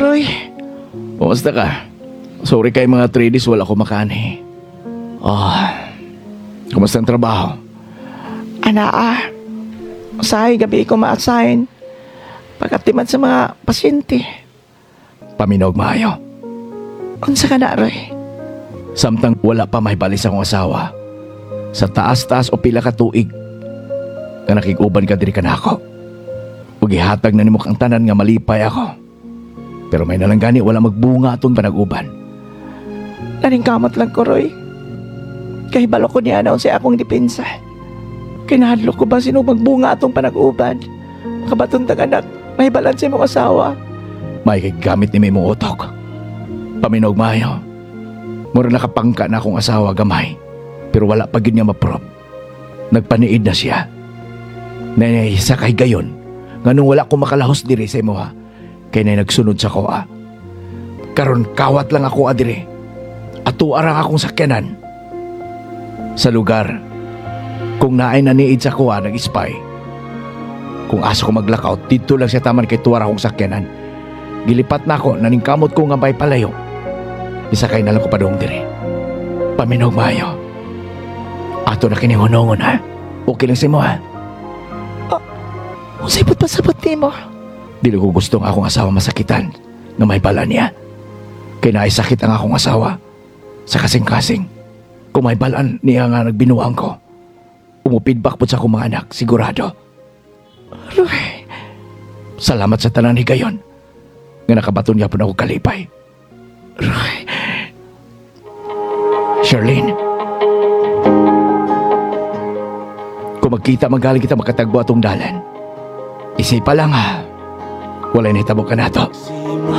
Roy, Kumusta ka? Sorry kay mga 3 days wala ko makani. Kumusta ang trabaho? anaa. Usahay gabi ko ma-assign. Pagkatiman sa mga pasyente. Paminog maayo. Unsa ka na, Roy? Samtang wala pa may balis akong asawa. Sa taas-taas o pila ka tuig. Nga nakiguban ka diri ka na ako. Ug ihatag na nimo kang tanan nga malipay ako. Pero may nalanggani wala magbunga atong panag-uban. Naningkamot lang ko, Roy. Kahibalo ko niya na sa akong depensa. Kinahadlok ko ba sino magbunga atong panag-uban? Makabaton tag anak, may balanse mong asawa. May gamit ni mong utok. Paminog maayo. Mura nakapangka na akong asawa gamay. Pero wala pa gid niya ma-prove. Nagpaniid na siya. Nanayisa kay gayon. Nganong wala ko makalahos diri sa imo ha. Kay na nagsunod sa koa. Karon kawat lang ako adire. Ato arang akong sakyanan. Sa lugar, kung naay naniid sa kuha, nag-spy. Kung aso ko maglakaw, dito lang siya taman kay tuwara akong sakyanan. Gilipat na ako, naningkamot ko nga may palayo. Isakay na lang ko pa doong dire. Paminog maayo. Ato na kinihunongon ha. Okay lang si mo ha. Usipot pa sabot mo. Dili ko gustong akong asawa masakitan na may bala niya. Kaya naisakit ang akong asawa sa kasing-kasing. Kung may balaan niya nga nagbinuang ko, umupidback po sa akong mga anak, sigurado. Roy, Salamat sa tanan ni gayon. Nga nakabaton niya po na ako kalipay. Roy. Charlene, kung magkita magaling kita makatagbo atong dalan, isipa lang ha. Wala na hitabo ka na to.